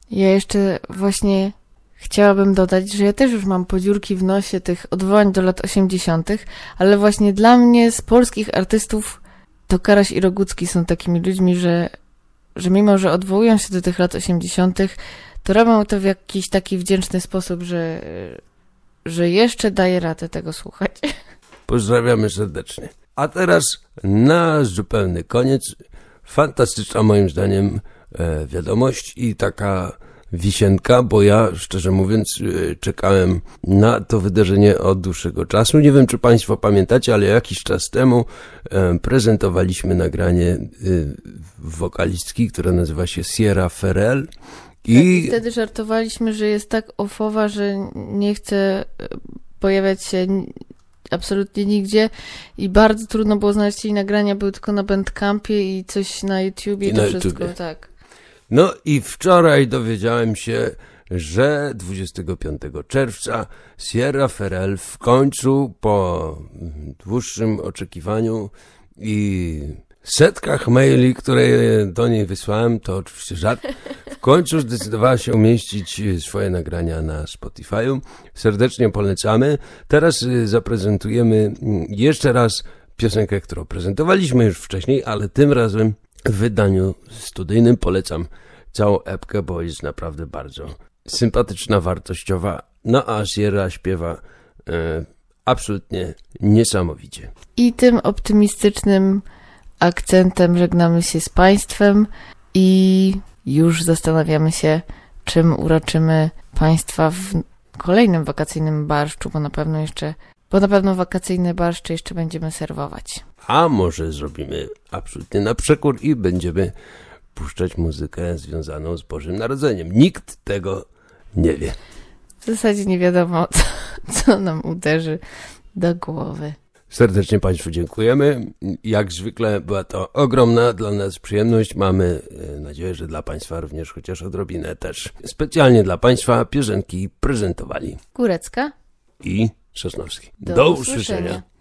Ja jeszcze właśnie chciałabym dodać, że ja też już mam podziurki w nosie tych odwołań do lat 80., ale właśnie dla mnie z polskich artystów to Karaś i Rogucki są takimi ludźmi, że mimo, że odwołują się do tych lat 80., to robią to w jakiś taki wdzięczny sposób, że jeszcze daje radę tego słuchać. Pozdrawiamy serdecznie. A teraz na zupełny koniec fantastyczna moim zdaniem wiadomość i taka wisienka, bo ja szczerze mówiąc czekałem na to wydarzenie od dłuższego czasu. Nie wiem, czy Państwo pamiętacie, ale jakiś czas temu prezentowaliśmy nagranie wokalistki, która nazywa się Sierra Ferrell. I wtedy żartowaliśmy, że jest tak ofowa, że nie chce pojawiać się absolutnie nigdzie i bardzo trudno było znaleźć jej nagrania, były tylko na Bandcampie i coś na YouTubie i to wszystko, tak. No i wczoraj dowiedziałem się, że 25 czerwca Sierra Ferrell w końcu po dłuższym oczekiwaniu i setkach maili, które do niej wysłałem, to oczywiście żart, w końcu zdecydowała się umieścić swoje nagrania na Spotify'u. Serdecznie polecamy. Teraz zaprezentujemy jeszcze raz piosenkę, którą prezentowaliśmy już wcześniej, ale tym razem w wydaniu studyjnym. Polecam całą epkę, bo jest naprawdę bardzo sympatyczna, wartościowa. No a Sierra śpiewa absolutnie niesamowicie. I tym optymistycznym akcentem żegnamy się z Państwem i już zastanawiamy się, czym uroczymy Państwa w kolejnym wakacyjnym barszczu, bo na pewno wakacyjne barszcze jeszcze będziemy serwować. A może zrobimy absolutnie na przekór i będziemy puszczać muzykę związaną z Bożym Narodzeniem. Nikt tego nie wie. W zasadzie nie wiadomo, co nam uderzy do głowy. Serdecznie Państwu dziękujemy. Jak zwykle była to ogromna dla nas przyjemność. Mamy nadzieję, że dla Państwa również chociaż odrobinę też. Specjalnie dla Państwa piosenki prezentowali Górecka i Sosnowski. Do usłyszenia.